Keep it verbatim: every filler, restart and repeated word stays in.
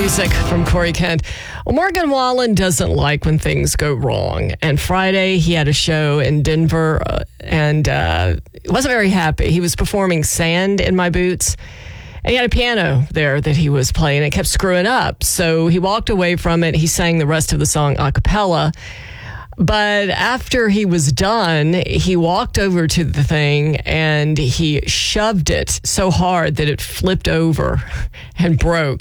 music from Corey Kent. Well, Morgan Wallen doesn't like when things go wrong. And Friday, he had a show in Denver, uh, and uh, he wasn't very happy. He was performing Sand in My Boots. And he had a piano there that he was playing. It kept screwing up. So he walked away from it. He sang the rest of the song a cappella. But after he was done, he walked over to the thing and he shoved it so hard that it flipped over and broke.